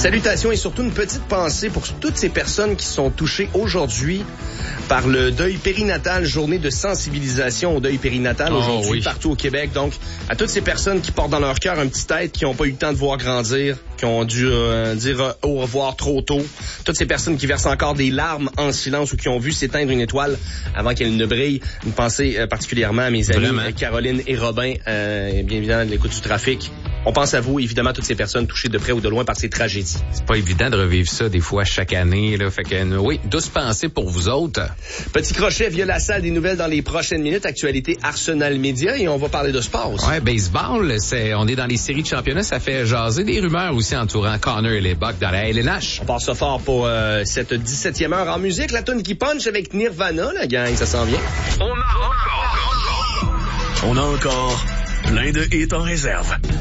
Salutations et surtout une petite pensée pour toutes ces personnes qui sont touchées aujourd'hui par le deuil périnatal, journée de sensibilisation au deuil périnatal aujourd'hui partout au Québec. Donc, à toutes ces personnes qui portent dans leur cœur un petit être, qui n'ont pas eu le temps de voir grandir, qui ont dû dire au revoir trop tôt, toutes ces personnes qui versent encore des larmes en silence ou qui ont vu s'éteindre une étoile avant qu'elle ne brille. Une pensée particulièrement à mes amis Caroline et Robin, bien évidemment de l'écoute du trafic. On pense à vous, évidemment, toutes ces personnes touchées de près ou de loin par ces tragédies. C'est pas évident de revivre ça des fois chaque année, là. Fait que, oui, douce pensée pour vous autres. Petit crochet via la salle des nouvelles dans les prochaines minutes. Actualité Arsenal Média et on va parler de sport aussi. Ouais, baseball, on est dans les séries de championnat. Ça fait jaser des rumeurs aussi entourant Connor et les Bucks dans la LNH. On part ça fort pour cette 17e heure en musique. La tune qui punch avec Nirvana, la gang, ça s'en vient. On a encore plein de hits en réserve.